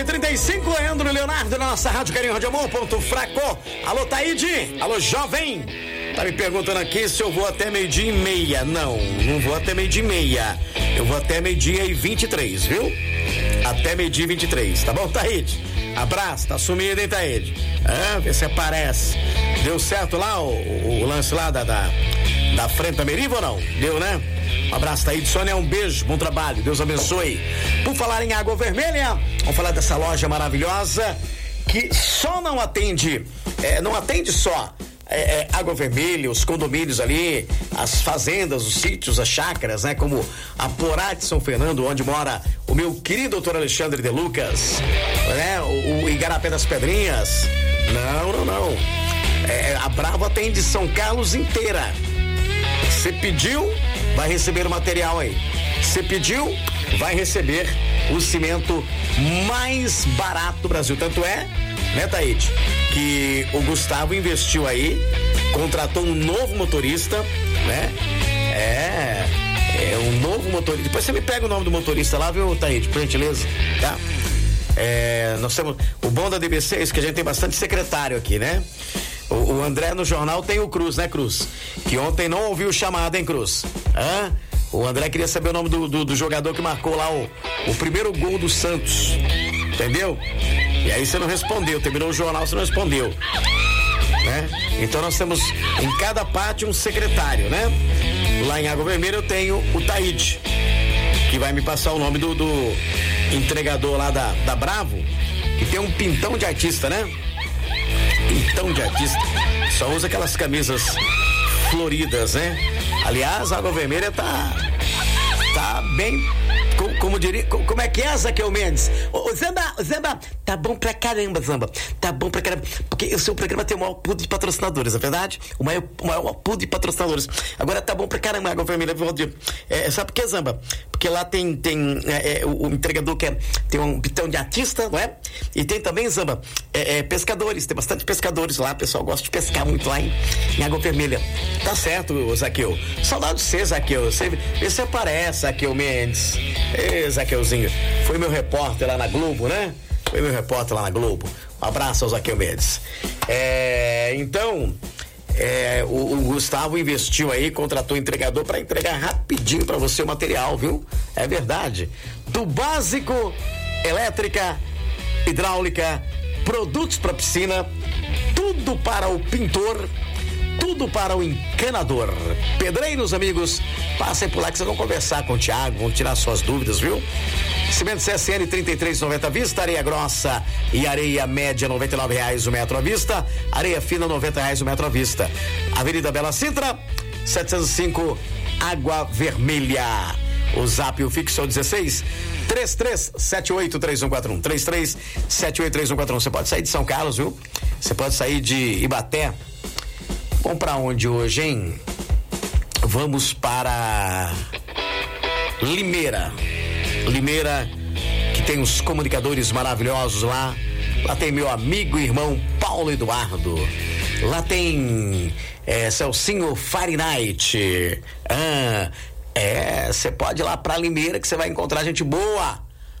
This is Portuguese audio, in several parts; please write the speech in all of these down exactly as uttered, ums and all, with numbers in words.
trinta e cinco, Leandro Leonardo, na nossa Rádio Carinho Rádio Amor, ponto fraco. Alô, Taíde. Alô, jovem. Tá me perguntando aqui se eu vou até meio-dia e meia. Não, não vou até meio-dia e meia. Eu vou até meio-dia e vinte e três, viu? Até meio-dia e vinte e três, tá bom, Taíde? Abraço, tá sumido, hein, Taíde? Ah, vê se aparece. Deu certo lá o, o, o lance lá da, da, da frente da Meriva ou não? Deu, né? Um abraço, Taíde. Sônia, um beijo, bom trabalho, Deus abençoe. Por falar em Água Vermelha, vamos falar dessa loja maravilhosa que só não atende, é, não atende só é, é, Água Vermelha, os condomínios ali, as fazendas, os sítios, as chácaras, né? Como a Porá de São Fernando, onde mora o meu querido doutor Alexandre de Lucas, né? O, o Igarapé das Pedrinhas. Não, não, não. É, a Bravo atende São Carlos inteira. Você pediu, vai receber o material aí. Você pediu, vai receber o cimento mais barato do Brasil. Tanto é, né, Taíde, que o Gustavo investiu aí, contratou um novo motorista, né? É, é um novo motorista. Depois você me pega o nome do motorista lá, viu, Taíde, por gentileza, tá? É, nós temos, o bom da D B C é isso, que a gente tem bastante secretário aqui, né? O, o André no jornal tem o Cruz, né, Cruz? Que ontem não ouviu o chamado, hein, Cruz? Hã? O André queria saber o nome do, do, do jogador que marcou lá o, o primeiro gol do Santos. Entendeu? E aí você não respondeu. Terminou o jornal, você não respondeu. Né? Então nós temos em cada parte um secretário, né? Lá em Água Vermelha eu tenho o Taíde, que vai me passar o nome do, do entregador lá da, da Bravo, que tem um pintão de artista, né? Pintão de artista. Só usa aquelas camisas floridas, né? Aliás, a Água Vermelha tá tá bem, como, como diria, como, como é que é, Zaqueu Mendes? Ô, ô, Zamba, Zamba, tá bom pra caramba, Zamba, tá bom pra caramba, porque o seu programa tem o maior pool de patrocinadores, é verdade? O maior, o maior pool de patrocinadores. Agora tá bom pra caramba, a Água Vermelha, é, sabe por que, Zamba? Porque lá tem, tem é, é, o, o entregador que é, tem um pitão de artista, não é? E tem também, Zamba, é, é, pescadores, tem bastante pescadores lá, o pessoal gosta de pescar muito lá em, em Água Vermelha. Tá certo, Zaqueu. Saudade de você, Zaqueu. Você, você aparece, Zaqueu Mendes. Ê, Zaqueuzinho. Foi meu repórter lá na Globo, né? Foi meu repórter lá na Globo. Um abraço ao Zaqueu Mendes. É, então, é, o, o Gustavo investiu aí, contratou o entregador para entregar rapidinho para você o material, viu? É verdade. Do básico, elétrica, hidráulica, produtos para piscina, tudo para o pintor, tudo para o encanador. Pedreiros, amigos, passem por lá que vocês vão conversar com o Thiago, vão tirar suas dúvidas, viu? Cimento C S N trinta e três reais e noventa centavos à vista, areia grossa e areia média noventa e nove reais o metro à vista, areia fina noventa reais o metro à vista. Avenida Bela Sintra, setecentos e cinco, Água Vermelha. O zap e o fixo é o dezesseis, trinta e três, setenta e oito, trinta e um quarenta e um, trinta e três, setenta e oito, trinta e um quarenta e um. Você pode sair de São Carlos, viu? Você pode sair de Ibaté. Vamos pra onde hoje, hein? Vamos para Limeira. Limeira, que tem os comunicadores maravilhosos lá. Lá tem meu amigo e irmão Paulo Eduardo. Lá tem é, Celcinho Fahrenheit. Ah, é, você pode ir lá pra Limeira que você vai encontrar gente boa.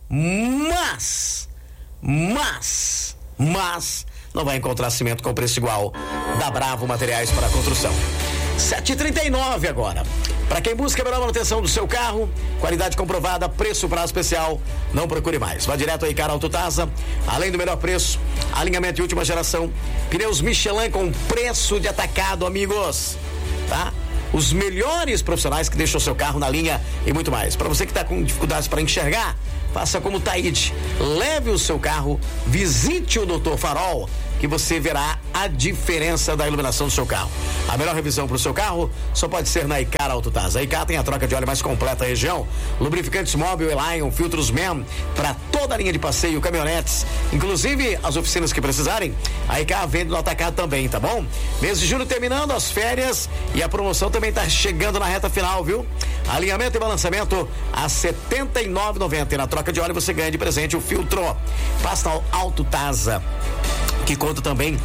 Mas, mas, mas, não vai encontrar cimento com preço igual da Bravo Materiais para Construção. sete e trinta e nove agora. Para quem busca a melhor manutenção do seu carro, qualidade comprovada, preço prazo especial, não procure mais. Vá direto aí, cara Autotasa. Além do melhor preço, alinhamento de última geração, pneus Michelin com preço de atacado, amigos. Tá? Os melhores profissionais que deixam o seu carro na linha e muito mais. Para você que está com dificuldades para enxergar, faça como o Taíde. Leve o seu carro, visite o doutor Farol, que você verá a diferença da iluminação do seu carro. A melhor revisão para o seu carro só pode ser na Icar Autotasa. A Icar tem a troca de óleo mais completa da região, lubrificantes Mobil, Elion, filtros M E M para toda a linha de passeio, caminhonetes, inclusive as oficinas que precisarem. A Icar vende no atacado também, tá bom? Mês de julho terminando, as férias e a promoção também tá chegando na reta final, viu? Alinhamento e balançamento a setenta e nove reais e noventa centavos. E na troca de óleo você ganha de presente o filtro. Pasta Autotasa, que conta também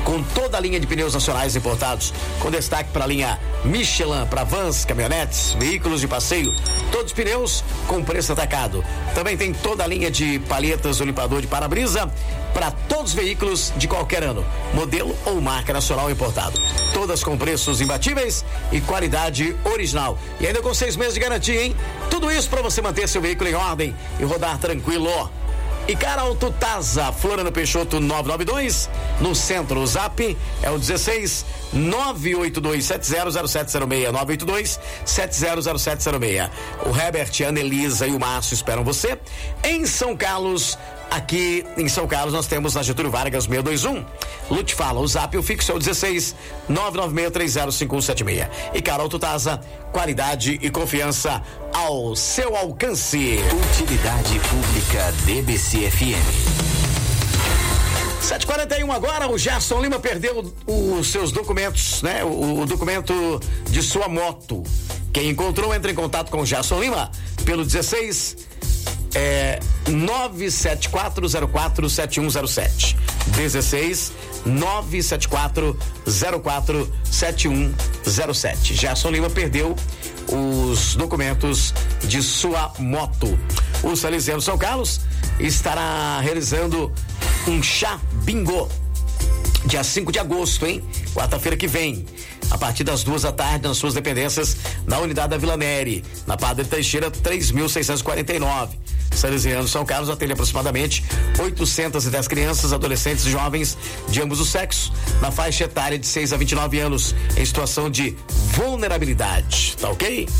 com toda a linha de pneus nacionais importados, com destaque para a linha Michelin, para vans, caminhonetes, veículos de passeio, todos os pneus com preço atacado. Também tem toda a linha de palhetas ou limpador de para-brisa para todos os veículos de qualquer ano, modelo ou marca nacional importado. Todas com preços imbatíveis e qualidade original. E ainda com seis meses de garantia, hein? Tudo isso para você manter seu veículo em ordem e rodar tranquilo. E cara, Auto Taza, Floriano Peixoto novecentos e noventa e dois, no centro. O zap é o dezesseis nove oito dois sete zero zero sete zero seis, nove oito dois sete zero zero sete zero seis. O Herbert, a Anelisa e o Márcio esperam você em São Carlos. Aqui em São Carlos nós temos na Getúlio Vargas seiscentos e vinte e um. Lute fala, o zap o fixo é o dezesseis nove nove seis três zero cinco um sete seis. E cara, Auto Taza, qualidade e confiança ao seu alcance. Utilidade Pública D B C F M. sete e quarenta e um agora, o Gerson Lima perdeu os seus documentos, né? O, o documento de sua moto. Quem encontrou, entra em contato com o Gerson Lima pelo dezesseis É, nove sete quatro zero quatro sete um zero sete. dezesseis nove sete quatro zero quatro sete um zero sete. Gerson Lima perdeu os documentos de sua moto. O Salesiano São Carlos estará realizando um chá bingo dia cinco de agosto, hein? Quarta-feira que vem, a partir das duas da tarde, nas suas dependências, na unidade da Vila Neri, na Padre Teixeira três mil seiscentos e quarenta e nove. Salesiano São Carlos atende aproximadamente oitocentas e dez crianças, adolescentes e jovens de ambos os sexos, na faixa etária de seis a vinte e nove anos, em situação de vulnerabilidade, tá ok?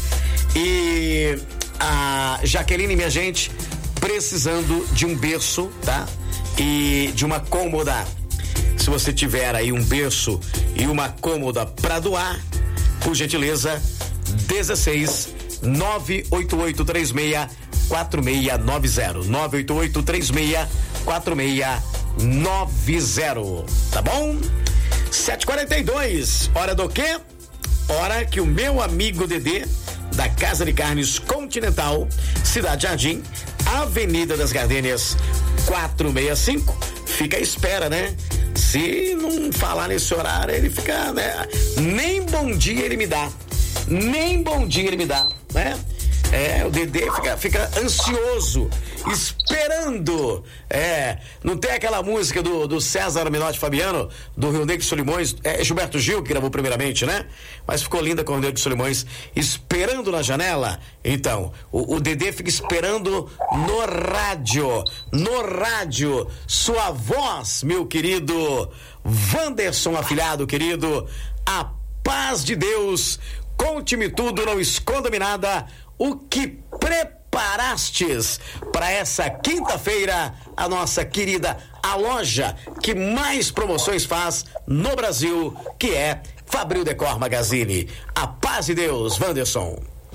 E a Jaqueline, minha gente, precisando de um berço, tá? E de uma cômoda. Se você tiver aí um berço e uma cômoda para doar, por gentileza, dezesseis nove oito oito três seis quatro seis nove zero. nove oito oito três seis quatro seis nove zero. Tá bom? sete e quarenta e dois. Hora do quê? Hora que o meu amigo Dedê, da Casa de Carnes Continental, Cidade Jardim, Avenida das Gardênias quatrocentos e sessenta e cinco, fica à espera, né? Se não falar nesse horário, ele fica, né? Nem bom dia ele me dá. Nem bom dia ele me dá, né? É, o Dedê fica, fica ansioso, esperando. É, não tem aquela música do, do César Menotti Fabiano, do Rio Negro e Solimões, é Gilberto Gil que gravou primeiramente, né? Mas ficou linda com o Rio Negro e Solimões, esperando na janela. Então, o, o Dedê fica esperando no rádio, no rádio, sua voz, meu querido Wanderson, afilhado querido, a paz de Deus, conte-me tudo, não esconda-me nada. O que preparastes para essa quinta-feira, a nossa querida, a loja que mais promoções faz no Brasil, que é Fabril Decor Magazine. A paz de Deus, Wanderson.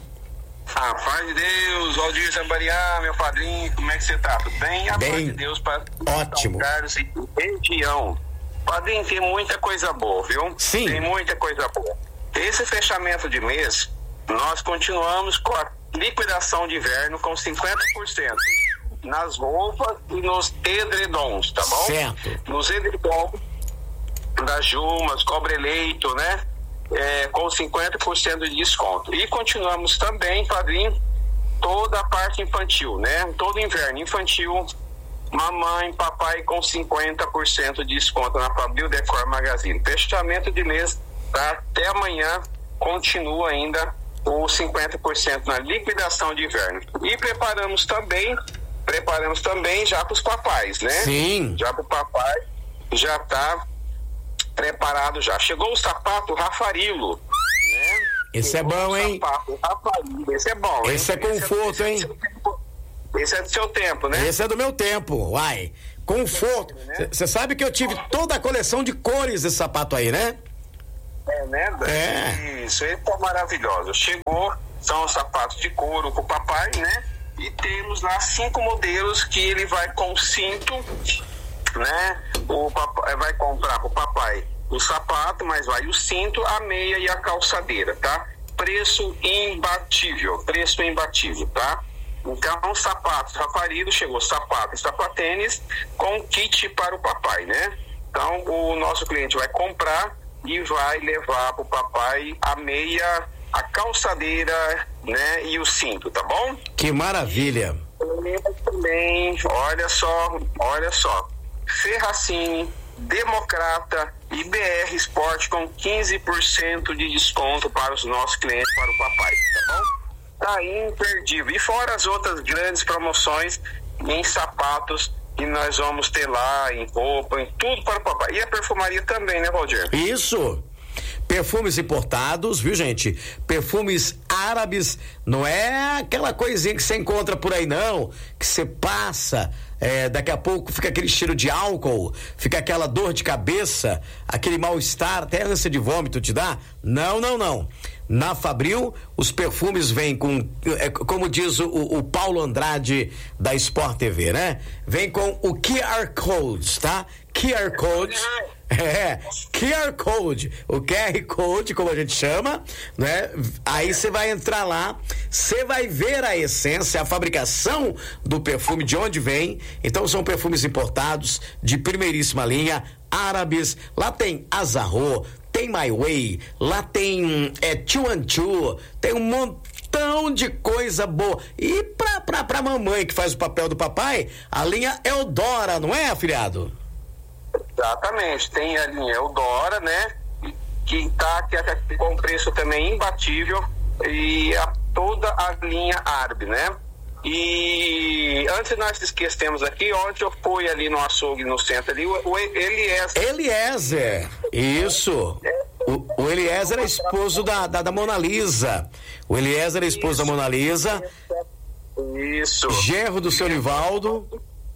A paz de Deus, Valdir Zambariá, meu padrinho, como é que você tá? Tudo bem? A bem, paz de Deus para ótimo. São Carlos e região. Padrinho, tem muita coisa boa, viu? Sim. Tem muita coisa boa. Esse fechamento de mês, nós continuamos com a liquidação de inverno com cinquenta por cento nas roupas e nos edredons, tá bom? Certo. Nos edredons das Jumas, cobre-leito, né? É, com cinquenta por cento de desconto. E continuamos também, padrinho, toda a parte infantil, né? Todo inverno infantil, mamãe, papai com cinquenta por cento de desconto na Fabril Decor Magazine. Fechamento de mês, tá? Até amanhã continua ainda o cinquenta por cento na liquidação de inverno. E preparamos também, preparamos também já para os papais, né? Sim. Já para o papai, já está preparado já. Chegou o sapato Rafarilo, né? Esse Chegou é bom, hein? Sapato Rafarilo. Esse é bom. Esse é conforto, hein? Esse é do seu tempo, né? Esse é do meu tempo, uai. Conforto. Você sabe que eu tive toda a coleção de cores desse sapato aí, né? É, né? É. Isso, ele tá maravilhoso. Chegou, são os sapatos de couro com o papai, né? E temos lá cinco modelos que ele vai com cinto, né? O papai vai comprar pro papai o sapato, mas vai o cinto, a meia e a calçadeira, tá? Preço imbatível, preço imbatível, tá? Então, sapatos Rafarilo, chegou sapato e sapatênis com kit para o papai, né? Então, o nosso cliente vai comprar e vai levar para o papai a meia, a calçadeira, né, e o cinto, tá bom? Que maravilha! Também, olha só, olha só, Ferracini, Democrata e B R Sport com quinze por cento de desconto para os nossos clientes, para o papai, tá bom? Tá imperdível. E fora as outras grandes promoções em sapatos que nós vamos ter lá, em roupa, em tudo para o papai. E a perfumaria também, né, Valdir? Isso! Perfumes importados, viu, gente? Perfumes árabes, não é aquela coisinha que você encontra por aí, não, que você passa, é, daqui a pouco fica aquele cheiro de álcool, fica aquela dor de cabeça, aquele mal-estar, até ânsia de vômito te dá? Não, não, não. Na Fabril, os perfumes vêm com, é, como diz o, o Paulo Andrade da Sport T V, né? Vem com o Q R Code, tá? Q R Code, é, Q R Code, o Q R Code, como a gente chama, né? Aí você vai entrar lá, você vai ver a essência, a fabricação do perfume, de onde vem. Então são perfumes importados, de primeiríssima linha, árabes. Lá tem Azarro, tem My Way, lá tem é, Two and Two, tem um montão de coisa boa. E pra, pra, pra mamãe que faz o papel do papai, a linha Eudora, não é, afilhado? Exatamente, tem a linha Eudora, né? Que tá que é com preço também imbatível, e a, toda a linha árabe, né? E antes nós esquecemos aqui, ontem eu fui ali no açougue no centro ali, o, o Eliezer. Eliezer, isso. O, o Eliezer é esposo da, da, da Mona Lisa. O Eliezer é esposo isso. da Mona Lisa. Isso. Genro do seu Nivaldo.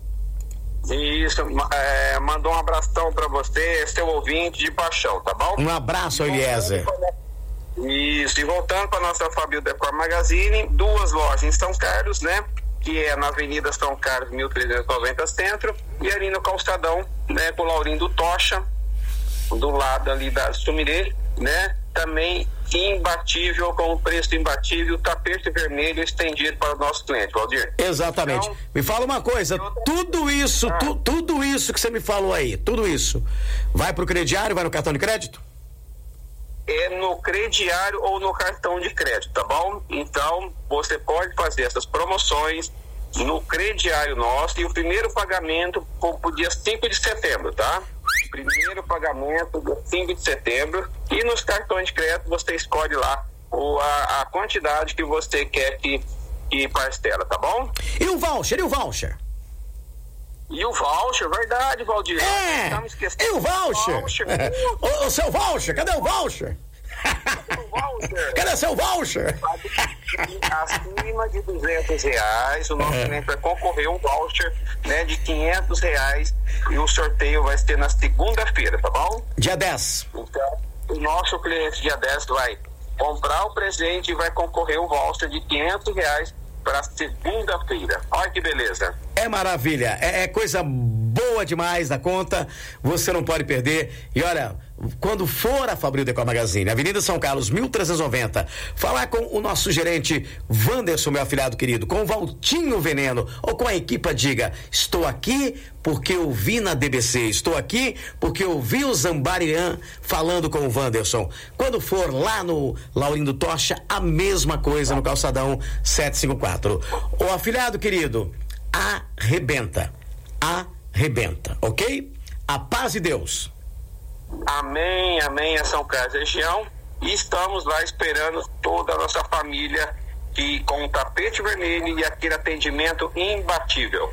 Isso, é, mandou um abração pra você, seu ouvinte de paixão, tá bom? Um abraço, Eliezer. Isso, e voltando para nossa Fabril Decor Magazine, duas lojas em São Carlos, né? Que é na Avenida São Carlos, mil trezentos e noventa Centro, e ali no Calçadão, né? Com o Laurindo Tocha, do lado ali da Sumirê, né? Também imbatível, com o preço imbatível, tapete vermelho estendido para o nosso cliente, Valdir. Exatamente. Então, me fala uma coisa, eu... tudo isso, ah. tu, tudo isso que você me falou aí, tudo isso, vai pro crediário, vai no cartão de crédito? É no crediário ou no cartão de crédito, tá bom? Então, você pode fazer essas promoções no crediário nosso, e o primeiro pagamento pro dia cinco de setembro, tá? Primeiro pagamento dia cinco de setembro, e nos cartões de crédito você escolhe lá o, a, a quantidade que você quer que, que parcela, tá bom? E o voucher, e o voucher? E o voucher, verdade, Valdir. É, e o voucher? voucher. o, o seu voucher, cadê o voucher? O voucher. Cadê seu voucher? Acima de duzentos reais, o nosso é. cliente vai concorrer a um voucher, né, de quinhentos reais, e o sorteio vai ser na segunda-feira, tá bom? Dia dez. Então, o nosso cliente dia dez vai comprar o presente e vai concorrer a um voucher de quinhentos reais para segunda-feira. Olha que beleza. É maravilha, é, é coisa boa demais da conta, você não pode perder. E olha, quando for a Fabril Decor Magazine, Avenida São Carlos, mil trezentos e noventa, falar com o nosso gerente Wanderson, meu afilhado querido, com o Valtinho Veneno, ou com a equipa, diga: estou aqui porque eu vi na D B C, estou aqui porque eu vi o Zambarian falando com o Wanderson. Quando for lá no Laurindo Tocha, a mesma coisa no Calçadão setecentos e cinquenta e quatro. O afilhado querido, arrebenta, arrebenta, ok? A paz de Deus. Amém, amém, a São Carlos região, e estamos lá esperando toda a nossa família, que com o tapete vermelho e aquele atendimento imbatível.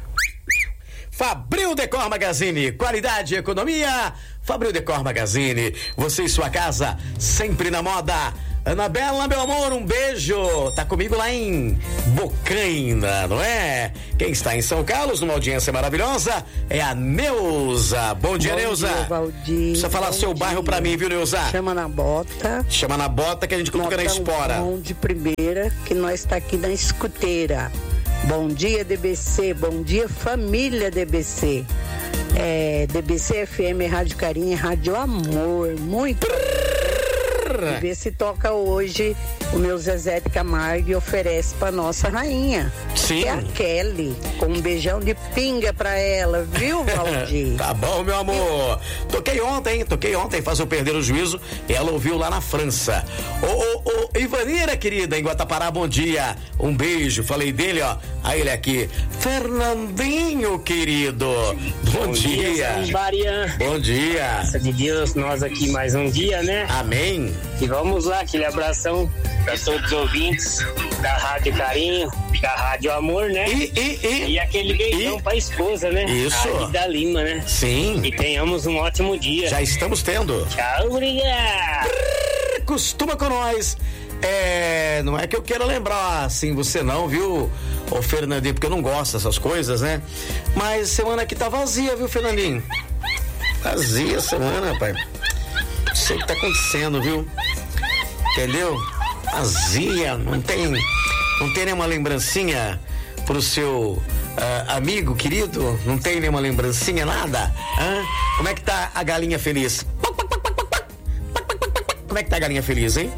Fabril Decor Magazine, qualidade e economia. Fabril Decor Magazine, você e sua casa sempre na moda. Anabela, meu amor, um beijo. Tá comigo lá em Bocaina, não é? Quem está em São Carlos, numa audiência maravilhosa, é a Neuza. Bom dia, bom Neuza. Dia, Valdir. Precisa falar seu dia. bairro pra mim, viu, Neuza? Chama na bota. Chama na bota que a gente coloca na espora. Bom de primeira, que nós está aqui na escuteira. Bom dia, D B C. Bom dia, família D B C. É, D B C F M, Rádio Carinha, Rádio Amor. Muito E vê se toca hoje o meu Zezé de Camargo e oferece pra nossa rainha. Sim. Que é a Kelly, com um beijão de pinga pra ela, viu, Valdir? Tá bom, meu amor. Toquei ontem, toquei ontem, faz eu perder o juízo. Ela ouviu lá na França. Ô, ô, ô, Ivanira, querida, em Guatapará, bom dia. Um beijo, falei dele, ó. Aí ele aqui. Fernandinho, querido. Bom, bom dia. dia Marian. Bom dia. Graças de Deus, nós aqui mais um dia, né? Amém. E vamos lá, aquele abração para todos os ouvintes da Rádio Carinho, da Rádio Amor, né? E, e, e, e aquele beijão e, pra esposa, né? Isso. A da Lima, né? Sim. E tenhamos um ótimo dia. Já estamos tendo. Tchau, obrigado. Costuma com nós. É, não é que eu queira lembrar assim você não, viu, ô Fernandinho, porque eu não gosto dessas coisas, né? Mas semana aqui tá vazia, viu, Fernandinho? Vazia a semana, rapaz. Não sei o que tá acontecendo, viu? Entendeu? Vazia, não tem, não tem nenhuma lembrancinha pro seu uh, amigo querido? Não tem nenhuma lembrancinha, nada? Hã? Como é que tá a galinha feliz? Como é que tá a galinha feliz, hein?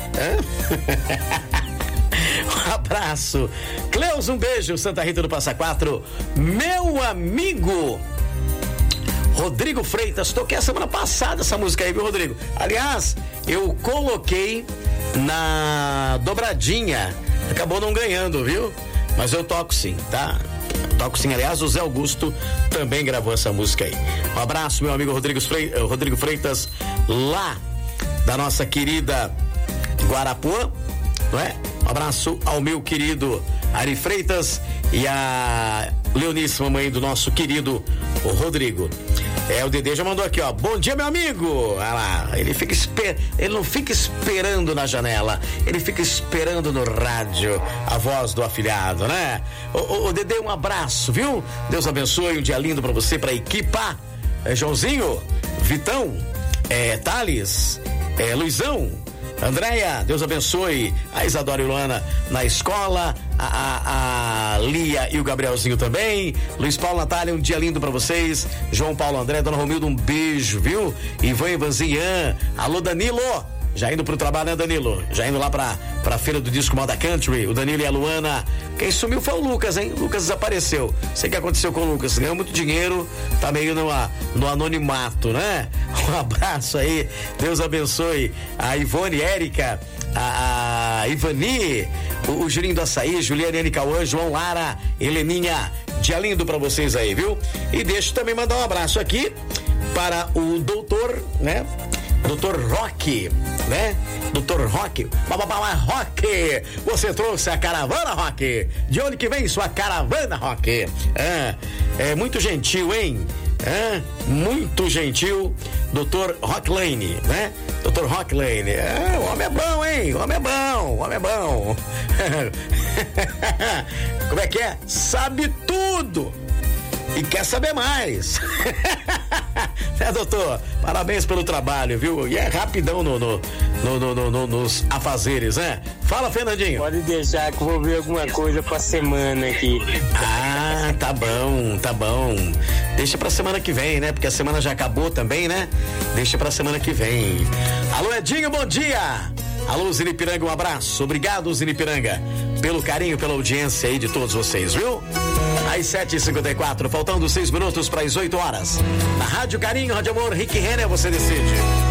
Um abraço. Cleus, um beijo. Santa Rita do Passa Quatro. Meu amigo Rodrigo Freitas. Toquei a semana passada essa música aí, viu, Rodrigo? Aliás, eu coloquei na dobradinha. Acabou não ganhando, viu? Mas eu toco sim, tá? Toco sim. Aliás, o Zé Augusto também gravou essa música aí. Um abraço, meu amigo Rodrigo Freitas, Rodrigo Freitas, lá da nossa querida Guarapuã, não é? Um abraço ao meu querido Ari Freitas e a Leonice, mamãe do nosso querido Rodrigo. É, o Dedê já mandou aqui, ó. Bom dia, meu amigo. Olha lá, ele fica esper... ele não fica esperando na janela, ele fica esperando no rádio a voz do afilhado, né? O, o, o Dedê, um abraço, viu? Deus abençoe, um dia lindo pra você, pra equipa. É, Joãozinho, Vitão, é, Thales, é, Luizão, Andréia, Deus abençoe a Isadora e Luana na escola, a, a, a Lia e o Gabrielzinho também, Luiz Paulo, Natália, um dia lindo pra vocês, João Paulo, André, Dona Romilda, um beijo, viu? Ivan, Ivanzinha, alô Danilo, já indo pro trabalho, né, Danilo? Já indo lá pra, pra feira do disco Moda Country, o Danilo e a Luana. Quem sumiu foi o Lucas, hein? O Lucas desapareceu. Sei o que aconteceu com o Lucas. Ganhou muito dinheiro, tá meio no, no anonimato, né? Um abraço aí. Deus abençoe a Ivone, Érica, a, a Ivani, o, o Julinho do Açaí, Juliane N. Cauã, João Lara, Heleninha. Dia lindo pra vocês aí, viu? E deixa eu também mandar um abraço aqui para o doutor, né? doutor Roque, né? doutor Roque, bababá, Roque, você trouxe a caravana, Roque? De onde que vem sua caravana, Roque? É, é muito gentil, hein? É, muito gentil, doutor Rocklane, né? doutor Rocklane, é, o homem é bom, hein? O homem é bom, o homem é bom. Como é que é? Sabe tudo e quer saber mais. É, doutor, parabéns pelo trabalho, viu? E é rapidão no, no, no, no, no, no nos afazeres, né? Fala, Fernandinho. Pode deixar que eu vou ver alguma coisa pra semana aqui. Ah, tá bom, tá bom. Deixa pra semana que vem, né? Porque a semana já acabou também, né? Deixa pra semana que vem. Alô, Edinho, bom dia. Alô, Zinipiranga, um abraço. Obrigado, Zinipiranga, pelo carinho, pela audiência aí de todos vocês, viu? Às sete e cinquenta e quatro, faltando seis minutos para as oito horas. Na Rádio Carinho, Rádio Amor, Rick Renner, você decide.